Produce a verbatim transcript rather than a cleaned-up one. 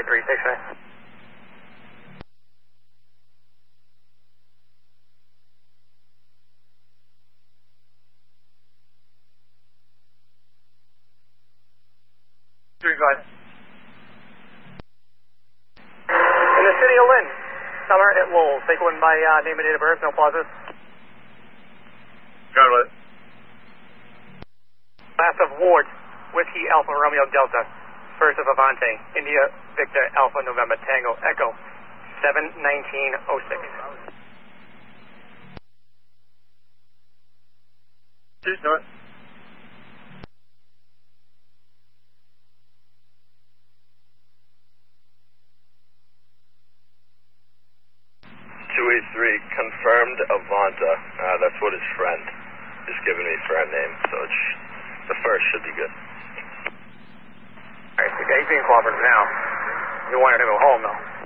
runway three six right. Three go ahead. In the city of Lynn, summer at Lowell. Take one by uh, name and date of birth, no pauses. Got it. Last of Ward, Whiskey Alpha Romeo Delta. First of Avante, India Victor Alpha November Tango Echo, seven nineteen oh six. Two north. two eight three, confirmed Avanta. Uh, that's what his friend is giving me for a name, so it's, the first should be good. Alright, he's being cooperative now. You wanted to go home though.